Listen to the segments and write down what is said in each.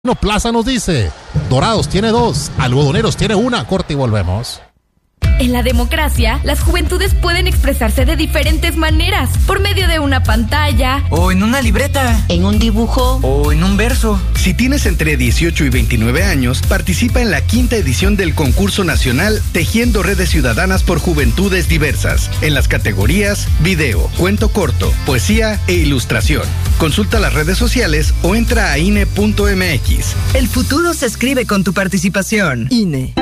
No, Plaza nos dice, Dorados tiene 2, Algodoneros tiene 1, corte y volvemos. En la democracia, las juventudes pueden expresarse de diferentes maneras, por medio de una pantalla, o en una libreta, en un dibujo, o en un verso. Si tienes entre 18 y 29 años, participa en la 5ª edición del concurso nacional Tejiendo Redes Ciudadanas por Juventudes Diversas, en las categorías video, cuento corto, poesía e ilustración. Consulta las redes sociales o entra a INE.mx. El futuro se escribe con tu participación. INE.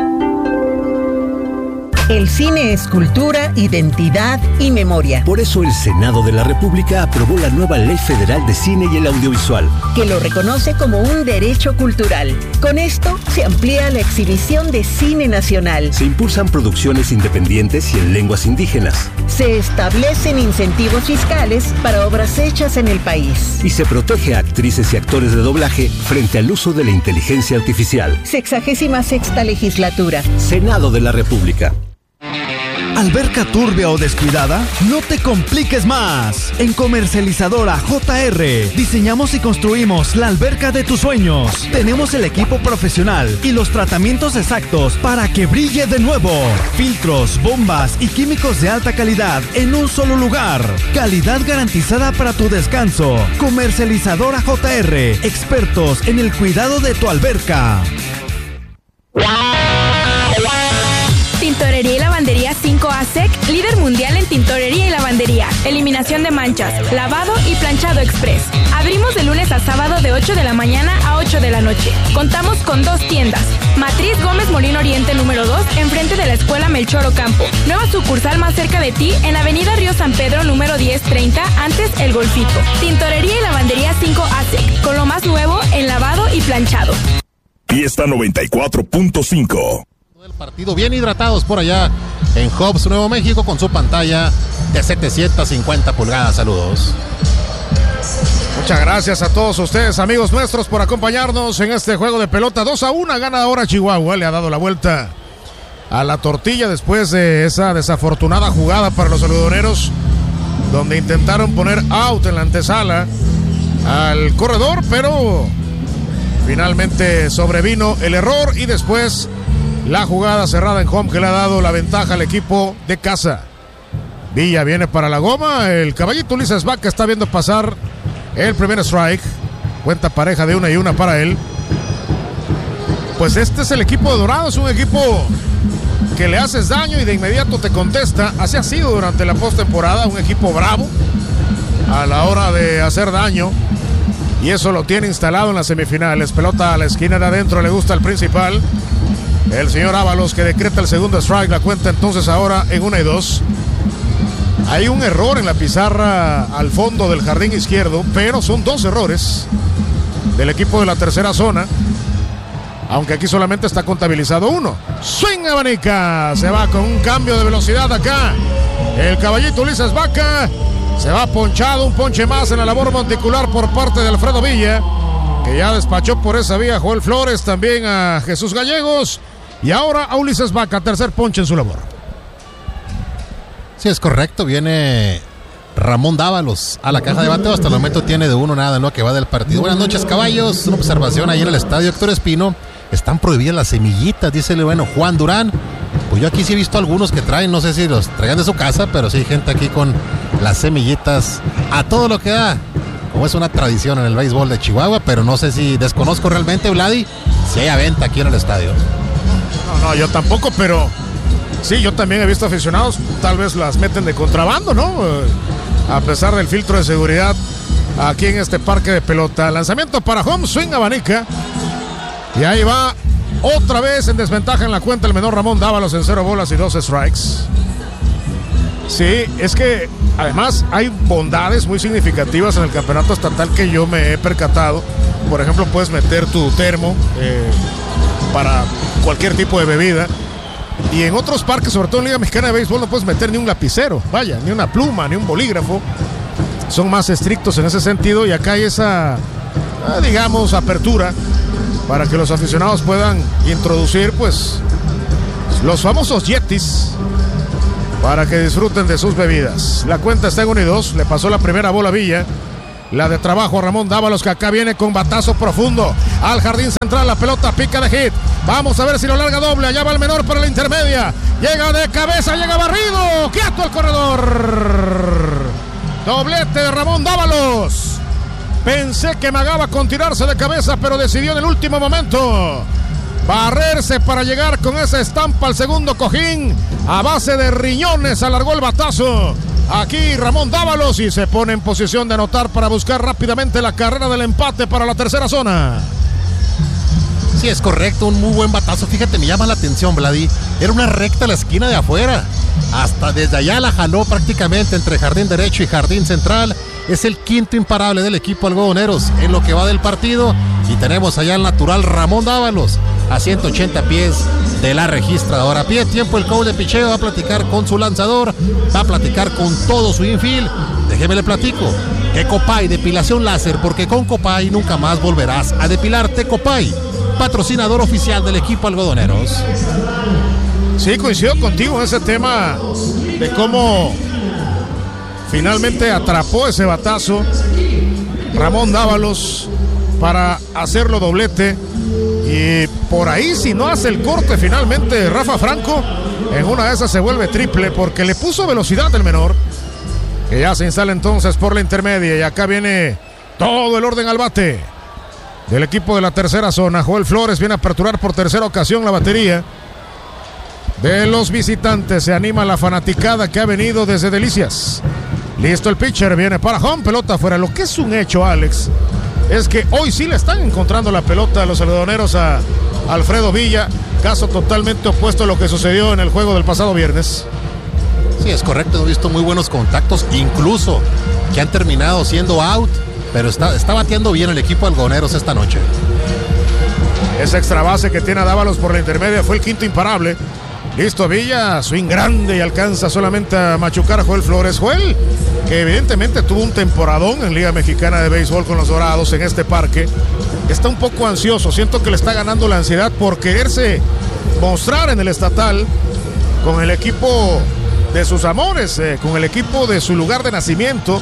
El cine es cultura, identidad y memoria. Por eso el Senado de la República aprobó la nueva Ley Federal de Cine y el Audiovisual, que lo reconoce como un derecho cultural. Con esto se amplía la exhibición de cine nacional. Se impulsan producciones independientes y en lenguas indígenas. Se establecen incentivos fiscales para obras hechas en el país. Y se protege a actrices y actores de doblaje frente al uso de la inteligencia artificial. 66ª legislatura. Senado de la República. ¿Alberca turbia o descuidada? No te compliques más. En Comercializadora JR diseñamos y construimos la alberca de tus sueños. Tenemos el equipo profesional y los tratamientos exactos para que brille de nuevo. Filtros, bombas y químicos de alta calidad en un solo lugar. Calidad garantizada para tu descanso. Comercializadora JR, expertos en el cuidado de tu alberca. Tintorería y Lavandería 5 ASEC, líder mundial en tintorería y lavandería, eliminación de manchas, lavado y planchado express. Abrimos de lunes a sábado de 8 de la mañana a 8 de la noche. Contamos con 2 tiendas. Matriz Gómez Molino Oriente número 2, enfrente de la Escuela Melchor Ocampo. Nueva sucursal más cerca de ti, en Avenida Río San Pedro número 1030, antes El Golfito. Tintorería y Lavandería 5 ASEC, con lo más nuevo en lavado y planchado. Fiesta 94.5. El partido bien hidratados por allá en Hobbs, Nuevo México, con su pantalla de 750 pulgadas. Saludos. Muchas gracias a todos ustedes, amigos nuestros, por acompañarnos en este juego de pelota. 2-1, gana ahora Chihuahua. Le ha dado la vuelta a la tortilla después de esa desafortunada jugada para los algodoneros, donde intentaron poner out en la antesala al corredor, pero finalmente sobrevino el error y después la jugada cerrada en home que le ha dado la ventaja al equipo de casa. Villa viene para la goma. El caballito Ulises Vaca está viendo pasar el primer strike. Cuenta pareja de 1 y 1 para él. Pues este es el equipo de Dorados, un equipo que le haces daño y de inmediato te contesta. Así ha sido durante la postemporada, un equipo bravo a la hora de hacer daño. Y eso lo tiene instalado en las semifinales. Pelota a la esquina de adentro, le gusta al principal. El señor Ábalos, que decreta el segundo strike. La cuenta entonces ahora en 1 y 2. Hay un error en la pizarra al fondo del jardín izquierdo, pero son 2 errores del equipo de la tercera zona, aunque aquí solamente está contabilizado 1. Swing abanica, se va con un cambio de velocidad acá. El caballito Ulises Vaca se va ponchado, un ponche más en la labor monticular por parte de Alfredo Villa, que ya despachó por esa vía Joel Flores, también a Jesús Gallegos, y ahora a Ulises Vaca, tercer ponche en su labor. Sí, es correcto, viene Ramón Dávalos a la caja de bateo. Hasta el momento tiene de 1 nada en lo que va del partido. Buenas noches, caballos. Una observación ahí en el estadio Héctor Espino. Están prohibidas las semillitas, dice el bueno Juan Durán. Pues yo aquí sí he visto algunos que traen, no sé si los traigan de su casa, pero sí hay gente aquí con las semillitas a todo lo que da, como es una tradición en el béisbol de Chihuahua, pero no sé si, desconozco realmente, Vladi, si hay venta aquí en el estadio. No, yo tampoco, pero sí, yo también he visto aficionados, tal vez las meten de contrabando, ¿no? A pesar del filtro de seguridad aquí en este parque de pelota. Lanzamiento para home, swing abanica. Y ahí va otra vez en desventaja en la cuenta el menor Ramón Dávalos en 0 bolas y 2 strikes. Sí, es que además hay bondades muy significativas en el campeonato estatal que yo me he percatado. Por ejemplo, puedes meter tu termo para cualquier tipo de bebida. Y en otros parques, sobre todo en Liga Mexicana de Béisbol, no puedes meter ni un lapicero, vaya, ni una pluma, ni un bolígrafo. Son más estrictos en ese sentido y acá hay esa, digamos, apertura para que los aficionados puedan introducir, pues, los famosos yetis para que disfruten de sus bebidas. La cuenta está en 1 y 2, le pasó la primera bola a Villa. la de trabajo a Ramón Dávalos, que acá viene con batazo profundo al jardín central. La pelota pica de hit. Vamos a ver si lo larga doble. Allá va el menor para la intermedia. Llega de cabeza, llega barrido. ¡Quieto el corredor! Doblete de Ramón Dávalos. Pensé que Magaba con tirarse de cabeza, pero decidió en el último momento barrerse para llegar con esa estampa al segundo cojín. A base de riñones alargó el batazo. Aquí Ramón Dávalos y se pone en posición de anotar para buscar rápidamente la carrera del empate para la tercera zona. Sí, es correcto, un muy buen batazo. Fíjate, me llama la atención, Vladi. Era una recta a la esquina de afuera. Hasta desde allá la jaló prácticamente entre jardín derecho y jardín central. Es el quinto imparable del equipo algodoneros en lo que va del partido. Y tenemos allá el natural Ramón Dávalos a 180 pies de la registradora. A pie de tiempo el coach de picheo va a platicar con su lanzador, va a platicar con todo su infield. Déjeme le platico que Copay, depilación láser, porque con Copay nunca más volverás a depilarte. Copay, patrocinador oficial del equipo algodoneros. Sí, coincido contigo en ese tema de cómo finalmente atrapó ese batazo Ramón Dávalos para hacerlo doblete. Y por ahí, si no hace el corte finalmente Rafa Franco, en una de esas se vuelve triple, porque le puso velocidad el menor, que ya se instala entonces por la intermedia. Y acá viene todo el orden al bate del equipo de la tercera zona. Joel Flores viene a aperturar por tercera ocasión la batería de los visitantes. Se anima la fanaticada que ha venido desde Delicias. Listo el pitcher, viene para home, pelota afuera. Lo que es un hecho, Alex, es que hoy sí le están encontrando la pelota a los algodoneros a Alfredo Villa. Caso totalmente opuesto a lo que sucedió en el juego del pasado viernes. Sí, es correcto, he visto muy buenos contactos, incluso que han terminado siendo out, pero está bateando bien el equipo algodoneros esta noche. Esa extra base que tiene a Dávalos por la intermedia fue el quinto imparable. Listo Villa, swing grande y alcanza solamente a machucar a Joel Flores. Joel, que evidentemente tuvo un temporadón en Liga Mexicana de Béisbol con los Dorados en este parque, está un poco ansioso. Siento que le está ganando la ansiedad por quererse mostrar en el estatal con el equipo de sus amores, con el equipo de su lugar de nacimiento,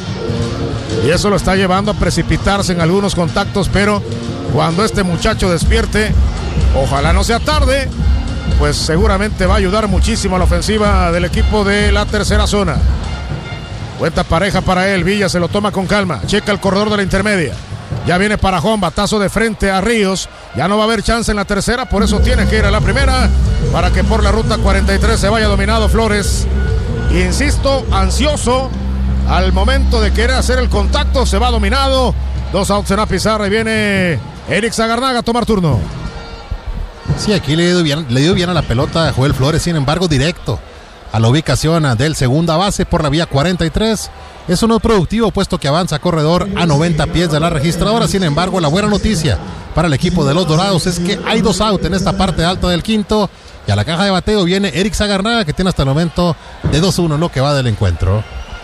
y eso lo está llevando a precipitarse en algunos contactos. Pero cuando este muchacho despierte, ojalá no sea tarde, pues seguramente va a ayudar muchísimo a la ofensiva del equipo de la tercera zona. Cuenta pareja para él, Villa se lo toma con calma, checa el corredor de la intermedia. Ya viene para home, batazo de frente a Ríos. Ya no va a haber chance en la tercera, por eso tiene que ir a la primera, para que por la ruta 43 se vaya dominado Flores. Insisto, ansioso al momento de querer hacer el contacto, se va dominado. 2 outs en la pizarra y viene Eric Zagarnaga a tomar turno. Sí, aquí le dio bien a la pelota a Joel Flores, sin embargo directo a la ubicación del segunda base por la vía 43. Eso no es productivo, puesto que avanza corredor a 90 pies de la registradora. Sin embargo, la buena noticia para el equipo de los Dorados es que hay 2 outs en esta parte alta del quinto. Y a la caja de bateo viene Eric Zagarnaga, que tiene hasta el momento de 2-1 en lo que va del encuentro.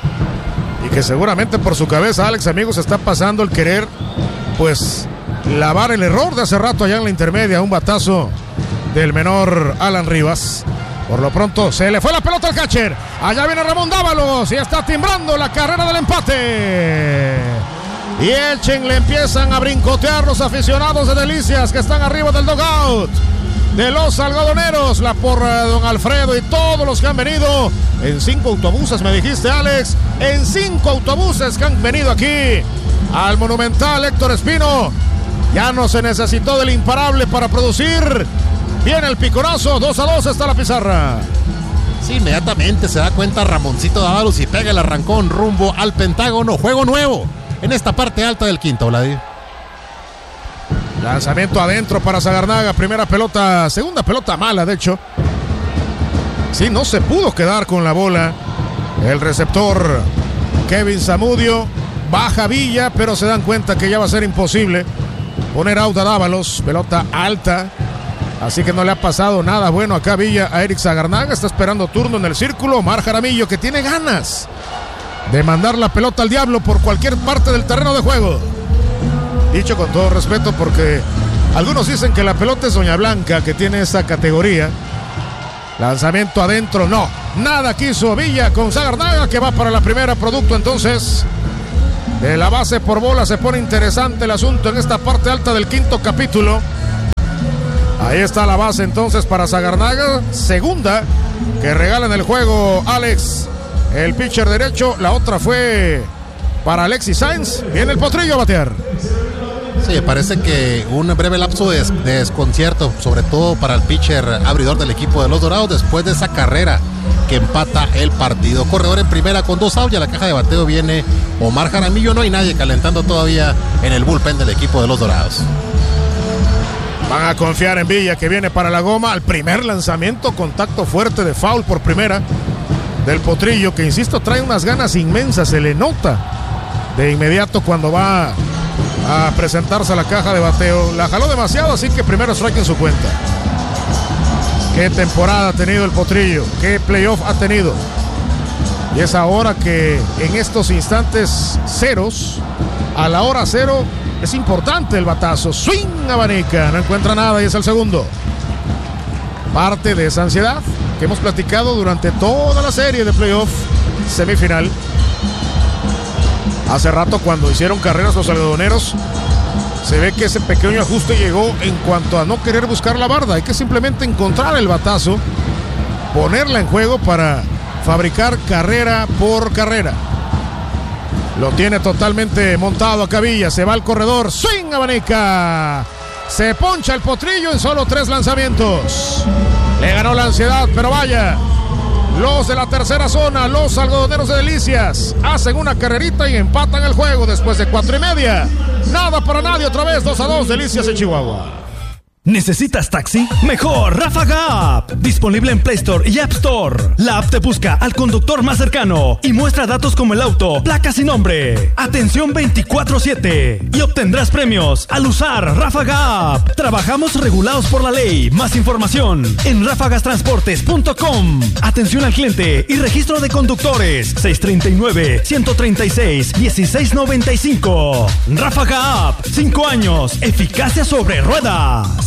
Y que seguramente por su cabeza, Alex, amigos, está pasando el querer, pues, lavar el error de hace rato allá en la intermedia. Un batazo del menor Alan Rivas. Por lo pronto se le fue la pelota al catcher. Allá viene Ramón Dávalos y está timbrando la carrera del empate. Y le empiezan a brincotear los aficionados de Delicias que están arriba del dugout de los algodoneros. La porra de don Alfredo y todos los que han venido en 5 autobuses, me dijiste, Alex, en 5 autobuses que han venido aquí al Monumental Héctor Espino. Ya no se necesitó del imparable para producir. Viene el picorazo, 2-2 está la pizarra. Sí, inmediatamente se da cuenta Ramoncito Dávalos y pega el arrancón rumbo al Pentágono. Juego nuevo en esta parte alta del quinto, Vladi. Lanzamiento adentro para Zagarnaga. Primera pelota, segunda pelota mala, de hecho. Sí, no se pudo quedar con la bola el receptor Kevin Zamudio. Baja Villa, pero se dan cuenta que ya va a ser imposible poner out a Dávalos. Pelota alta. Así que no le ha pasado nada bueno acá Villa a Eric Zagarnaga. Está esperando turno en el círculo Omar Jaramillo, que tiene ganas de mandar la pelota al diablo por cualquier parte del terreno de juego. Dicho con todo respeto, porque algunos dicen que la pelota es Doña Blanca, que tiene esa categoría. Lanzamiento adentro, no. Nada quiso Villa con Zagarnaga, que va para la primera, producto entonces de la base por bola. Se pone interesante el asunto en esta parte alta del quinto capítulo. Ahí está la base entonces para Zagarnaga. Segunda que regala en el juego Alex, el pitcher derecho. La otra fue para Alexis Sainz. Viene el Potrillo a batear. Sí, parece que un breve lapso de desconcierto, sobre todo para el pitcher abridor del equipo de los Dorados, después de esa carrera que empata el partido. Corredor en primera con 2 outs, y a la caja de bateo viene Omar Jaramillo. No hay nadie calentando todavía en el bullpen del equipo de los Dorados. Van a confiar en Villa, que viene para la goma. Al primer lanzamiento, contacto fuerte de foul por primera del Potrillo, que insisto, trae unas ganas inmensas. Se le nota de inmediato cuando va a presentarse a la caja de bateo. La jaló demasiado, así que primero strike en su cuenta. Qué temporada ha tenido el Potrillo, qué playoff ha tenido. Y es ahora que en estos instantes ceros, a la hora cero, es importante el batazo. Swing, abanica, no encuentra nada y es el segundo. Parte de esa ansiedad que hemos platicado durante toda la serie de playoff semifinal. Hace rato, cuando hicieron carreras los algodoneros, se ve que ese pequeño ajuste llegó en cuanto a no querer buscar la barda. Hay que simplemente encontrar el batazo, ponerla en juego para fabricar carrera por carrera. Lo tiene totalmente montado a Cavilla. Se va al corredor. Swing, abanica. Se poncha el Potrillo en solo 3 lanzamientos. Le ganó la ansiedad, pero vaya. Los de la tercera zona, los algodoneros de Delicias, hacen una carrerita y empatan el juego después de 4:30. Nada para nadie, otra vez 2-2, Delicias en Chihuahua. ¿Necesitas taxi? Mejor Ráfaga App. Disponible en Play Store y App Store. La app te busca al conductor más cercano y muestra datos como el auto, placas y nombre. Atención 24/7 y obtendrás premios al usar Ráfaga App. Trabajamos regulados por la ley. Más información en ráfagastransportes.com. Atención al cliente y registro de conductores 639-136-1695. Ráfaga App. 5 años. Eficacia sobre ruedas.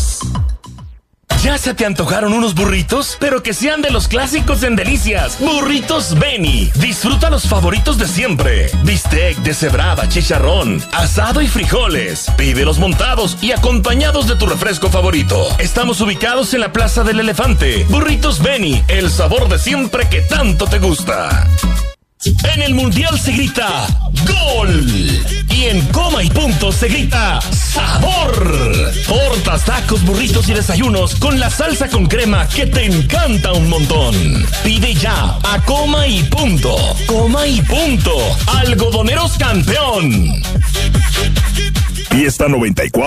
¿Ya se te antojaron unos burritos? Pero que sean de los clásicos en Delicias. Burritos Beni. Disfruta los favoritos de siempre. Bistec, deshebrada, chicharrón, asado y frijoles. Pídelos montados y acompañados de tu refresco favorito. Estamos ubicados en la Plaza del Elefante. Burritos Beni, el sabor de siempre que tanto te gusta. En el Mundial se grita ¡Gol! Y en Coma y Punto se grita ¡Sabor! Tortas, tacos, burritos y desayunos con la salsa con crema que te encanta un montón. Pide ya a Coma y Punto. Coma y Punto. Algodoneros campeón. Fiesta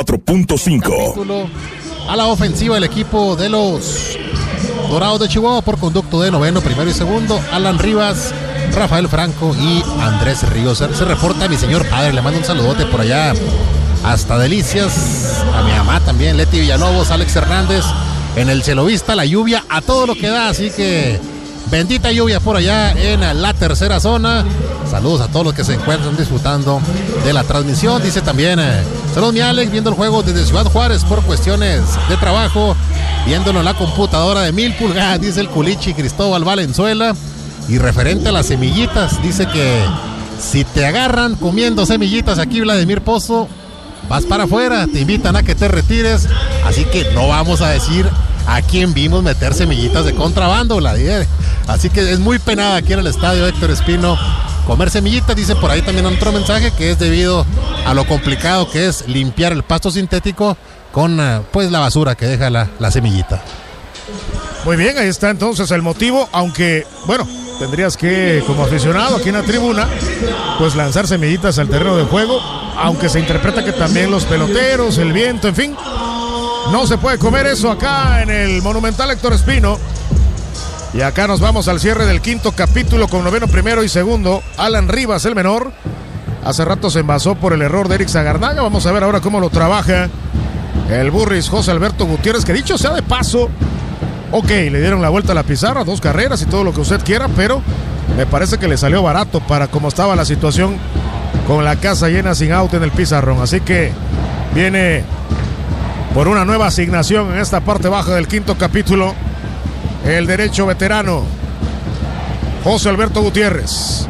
94.5. A la ofensiva el equipo de los Dorados de Chihuahua por conducto de noveno, primero y segundo. Alan Rivas, Rafael Franco y Andrés Ríos. Se reporta mi señor padre, le mando un saludote por allá hasta Delicias, a mi mamá también, Leti Villalobos, Alex Hernández, en el Celovista, la lluvia a todo lo que da, así que bendita lluvia por allá en la tercera zona. Saludos a todos los que se encuentran disfrutando de la transmisión. Dice también, saludos mi Alex, viendo el juego desde Ciudad Juárez por cuestiones de trabajo, viéndolo en la computadora de 1000 pulgadas, dice el Culichi Cristóbal Valenzuela. Y referente a las semillitas, dice que si te agarran comiendo semillitas aquí, Vladimir Pozo, vas para afuera, te invitan a que te retires. Así que no vamos a decir a quién vimos meter semillitas de contrabando, Vladimir. Así que es muy penada aquí en el estadio Héctor Espino comer semillitas. Dice por ahí también otro mensaje que es debido a lo complicado que es limpiar el pasto sintético con pues la basura que deja la semillita. Muy bien, ahí está entonces el motivo, aunque bueno, tendrías que, como aficionado aquí en la tribuna, pues lanzar semillitas al terreno de juego, aunque se interpreta que también los peloteros, el viento, en fin, no se puede comer eso acá en el Monumental Héctor Espino. Y acá nos vamos al cierre del quinto capítulo con noveno, primero y segundo. Alan Rivas, el menor, hace rato se envasó por el error de Eric Zagarnaga. Vamos a ver ahora cómo lo trabaja el Burris José Alberto Gutiérrez, que dicho sea de paso, ok, le dieron la vuelta a la pizarra, 2 carreras y todo lo que usted quiera, pero me parece que le salió barato para cómo estaba la situación con la casa llena sin out en el pizarrón. Así que viene por una nueva asignación en esta parte baja del quinto capítulo el derecho veterano José Alberto Gutiérrez.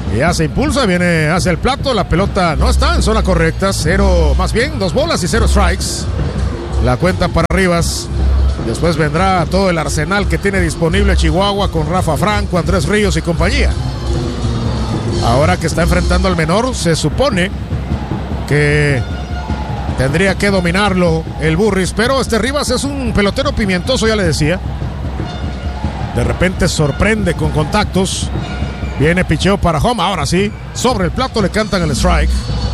Ya se impulsa, viene hacia el plato, la pelota no está en zona correcta, 2 bolas y 0 strikes. La cuenta para Rivas. Después vendrá todo el arsenal que tiene disponible Chihuahua con Rafa Franco, Andrés Ríos y compañía. Ahora que está enfrentando al menor, se supone que tendría que dominarlo el Burris, pero Rivas es un pelotero pimientoso, ya le decía. De repente sorprende con contactos. Viene picheo para home, ahora sí, sobre el plato le cantan el strike.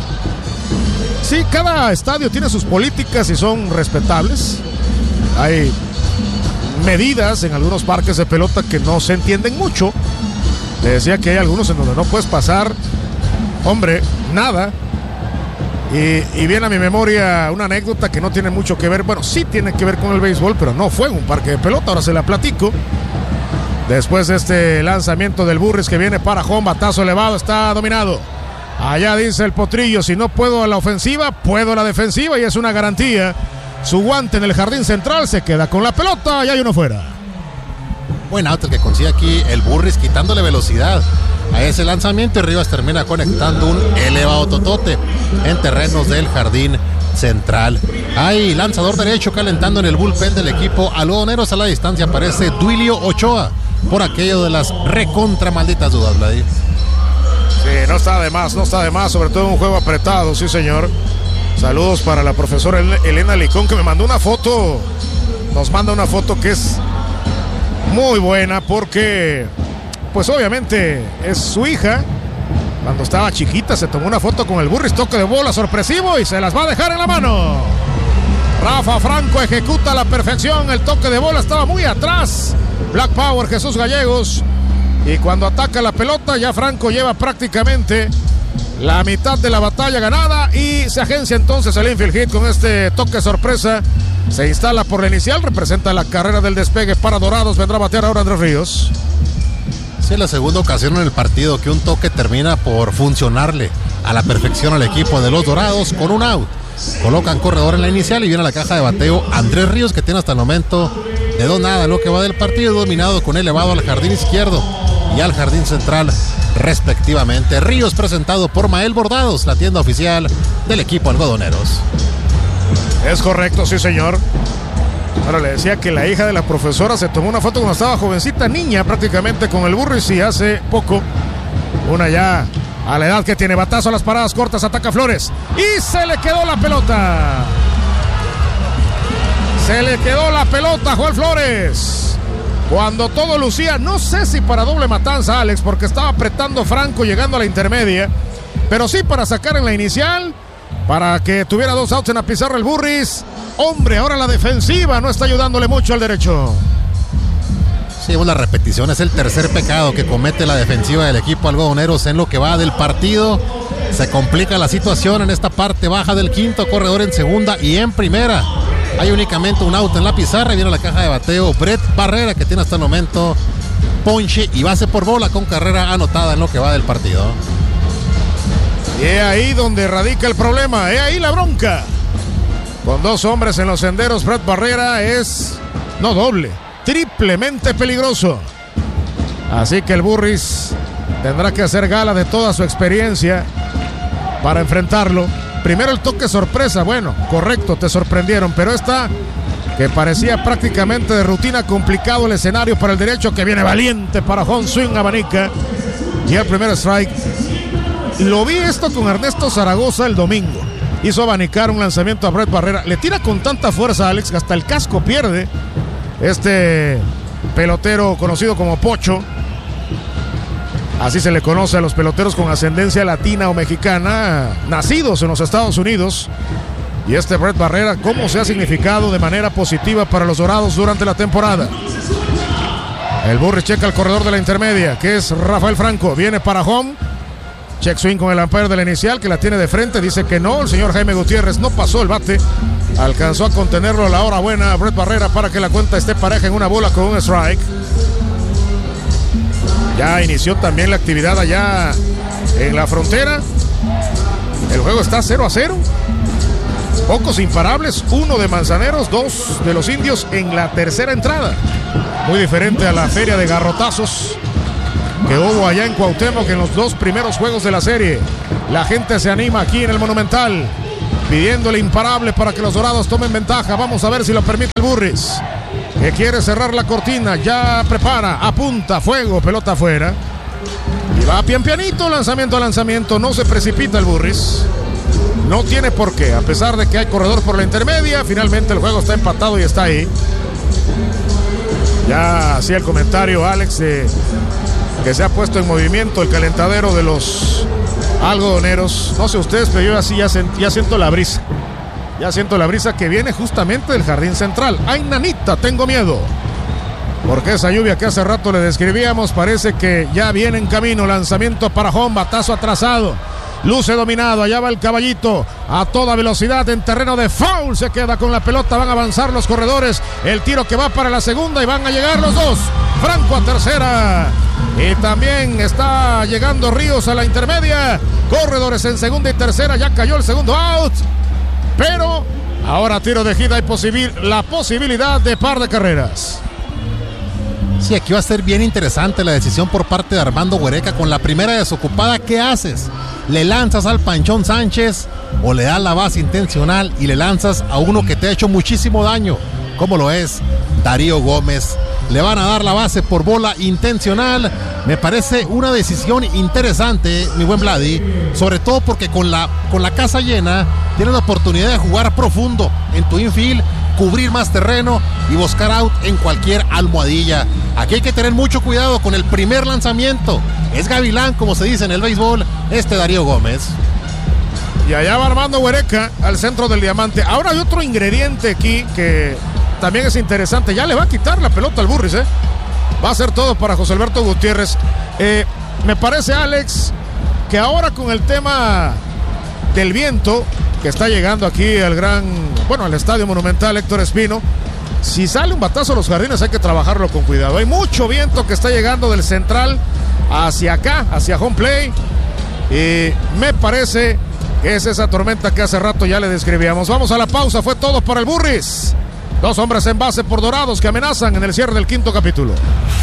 Sí, cada estadio tiene sus políticas y son respetables. Hay medidas en algunos parques de pelota que no se entienden mucho. Le decía que hay algunos en donde no puedes pasar, hombre, nada. Y viene a mi memoria una anécdota que no tiene mucho que ver, bueno, sí tiene que ver con el béisbol, pero no fue en un parque de pelota, ahora se la platico. Después de este lanzamiento del Burris que viene para home, batazo elevado, está dominado. Allá dice el Potrillo, si no puedo a la ofensiva, puedo a la defensiva, y es una garantía. Su guante en el jardín central, se queda con la pelota y hay uno fuera. Buen out el que consigue aquí el Burris, quitándole velocidad a ese lanzamiento, y Rivas termina conectando un elevado totote en terrenos del jardín central. Hay lanzador derecho calentando en el bullpen del equipo algodoneros. A la distancia aparece Duilio Ochoa, por aquello de las recontra malditas dudas, Vladir. Sí, no está de más, sobre todo en un juego apretado, sí señor. Saludos para la profesora Elena Licón, que me mandó una foto, nos manda una foto que es muy buena, porque pues obviamente es su hija. Cuando estaba chiquita se tomó una foto con el Burris, toque de bola sorpresivo y se las va a dejar en la mano. Rafa Franco ejecuta a la perfección el toque de bola, estaba muy atrás Black Power Jesús Gallegos, y cuando ataca la pelota ya Franco lleva prácticamente la mitad de la batalla ganada y se agencia entonces el infield hit con este toque sorpresa. Se instala por la inicial, representa la carrera del despegue para Dorados. Vendrá a batear ahora Andrés Ríos. Sí, es la segunda ocasión en el partido que un toque termina por funcionarle a la perfección al equipo de los Dorados con un out. Colocan corredor en la inicial y viene a la caja de bateo Andrés Ríos, que tiene hasta el momento de 2-0 en lo que va del partido, dominado con elevado al jardín izquierdo y al jardín central respectivamente. Ríos presentado por Mael Bordados, la tienda oficial del equipo algodoneros. Es correcto, sí señor. Ahora le decía que la hija de la profesora se tomó una foto cuando estaba jovencita, niña prácticamente, con el Burris, y hace poco, una ya a la edad que tiene, batazo a las paradas cortas, ataca Flores y se le quedó la pelota. Se le quedó la pelota, Joel Flores. Cuando todo lucía, no sé si para doble matanza, Alex, porque estaba apretando Franco llegando a la intermedia, pero sí para sacar en la inicial, para que tuviera 2 outs en la pizarra el Burris. Hombre, ahora la defensiva no está ayudándole mucho al derecho. Sí, la repetición es el tercer pecado que comete la defensiva del equipo algodoneros en lo que va del partido. Se complica la situación en esta parte baja del quinto, corredor en segunda y en primera. Hay únicamente un out en la pizarra y viene a la caja de bateo Brett Barrera, que tiene hasta el momento ponche y base por bola con carrera anotada en lo que va del partido. Y es ahí donde radica el problema, es ahí la bronca. Con 2 hombres en los senderos, Brett Barrera es, no doble, triplemente peligroso. Así que el Burris tendrá que hacer gala de toda su experiencia para enfrentarlo. Primero el toque sorpresa, bueno, correcto, te sorprendieron, pero esta que parecía prácticamente de rutina, complicado el escenario para el derecho, que viene valiente para home swing, abanica. Y el primer strike. Lo vi esto con Ernesto Zaragoza el domingo. Hizo abanicar un lanzamiento a Brett Barrera. Le tira con tanta fuerza, Alex, que hasta el casco pierde. Este pelotero conocido como Pocho. Así se le conoce a los peloteros con ascendencia latina o mexicana, nacidos en los Estados Unidos. Y este Brett Barrera, cómo se ha significado de manera positiva para los Dorados durante la temporada. El Burris checa el corredor de la intermedia, que es Rafael Franco. Viene para home. Check swing con el umpire de la inicial, que la tiene de frente. Dice que no, el señor Jaime Gutiérrez no pasó el bate. Alcanzó a contenerlo a la hora buena a Brett Barrera para que la cuenta esté pareja en una bola con un strike. Ya inició también la actividad allá en la frontera. El juego está 0-0. Pocos imparables, 1 de Manzaneros, 2 de los Indios en la tercera entrada. Muy diferente a la feria de garrotazos que hubo allá en Cuauhtémoc en los 2 primeros juegos de la serie. La gente se anima aquí en el Monumental, pidiendo el imparable para que los Dorados tomen ventaja. Vamos a ver si lo permite el Burris, que quiere cerrar la cortina. Ya prepara, apunta, fuego, pelota afuera. Y va pianito, lanzamiento a lanzamiento. No se precipita el Burris. No tiene por qué, a pesar de que hay corredor por la intermedia. Finalmente el juego está empatado y está ahí. Ya hacía el comentario Alex que se ha puesto en movimiento el calentadero de los algodoneros. No sé ustedes, pero yo así ya siento la brisa. Ya siento la brisa que viene justamente del jardín central. ¡Ay, nanita, tengo miedo! Porque esa lluvia que hace rato le describíamos parece que ya viene en camino. Lanzamiento para home, batazo atrasado. Luce dominado, allá va el caballito a toda velocidad en terreno de foul. Se queda con la pelota, van a avanzar los corredores. El tiro que va para la segunda y van a llegar los dos. Franco a tercera. Y también está llegando Ríos a la intermedia. Corredores en segunda y tercera, ya cayó el segundo out. Pero ahora tiro de gira y la posibilidad de par de carreras. Sí, aquí va a ser bien interesante la decisión por parte de Armando Huereca con la primera desocupada. ¿Qué haces? ¿Le lanzas al Panchón Sánchez o le das la base intencional y le lanzas a uno que te ha hecho muchísimo daño, como lo es Darío Gómez? Le van a dar la base por bola intencional. Me parece una decisión interesante, mi buen Vladi, sobre todo porque con la casa llena tienes la oportunidad de jugar profundo en tu infield, cubrir más terreno y buscar out en cualquier almohadilla. Aquí hay que tener mucho cuidado con el primer lanzamiento. Es gavilán, como se dice en el béisbol, Darío Gómez. Y allá va Armando Huereca al centro del diamante. Ahora hay otro ingrediente aquí que también es interesante. Ya le va a quitar la pelota al Burris, Va a ser todo para José Alberto Gutiérrez. Me parece, Alex, que ahora con el tema del viento que está llegando aquí al Estadio Monumental Héctor Espino, si sale un batazo a los jardines hay que trabajarlo con cuidado. Hay mucho viento que está llegando del central hacia acá, hacia home play. Y me parece que es esa tormenta que hace rato ya le describíamos. Vamos a la pausa, fue todo para el Burris. 2 hombres en base por Dorados que amenazan en el cierre del 5º capítulo.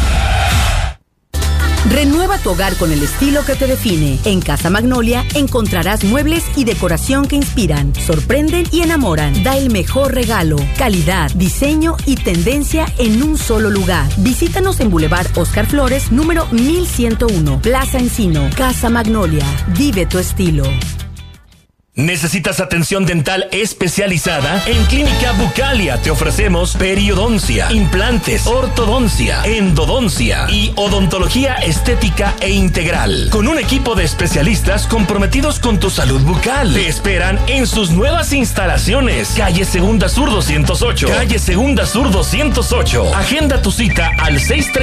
Renueva tu hogar con el estilo que te define. En Casa Magnolia encontrarás muebles y decoración que inspiran, sorprenden y enamoran. Da el mejor regalo, calidad, diseño y tendencia en un solo lugar. Visítanos en Boulevard Oscar Flores, número 1101, Plaza Encino. Casa Magnolia, vive tu estilo. ¿Necesitas atención dental especializada? En Clínica Bucalia te ofrecemos periodoncia, implantes, ortodoncia, endodoncia y odontología estética e integral. Con un equipo de especialistas comprometidos con tu salud bucal. Te esperan en sus nuevas instalaciones. Calle Segunda Sur 208. Calle Segunda Sur 208. Agenda tu cita al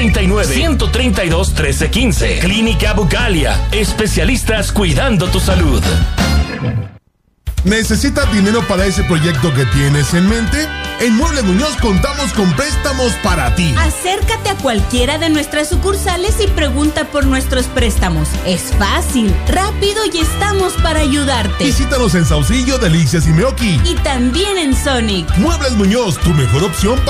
639-132-1315. Clínica Bucalia. Especialistas cuidando tu salud. ¿Necesitas dinero para ese proyecto que tienes en mente? En Muebles Muñoz contamos con préstamos para ti. Acércate a cualquiera de nuestras sucursales y pregunta por nuestros préstamos. Es fácil, rápido y estamos para ayudarte. Visítanos en Saucillo, Delicias y Meoqui. Y también en Sonic. Muebles Muñoz, tu mejor opción para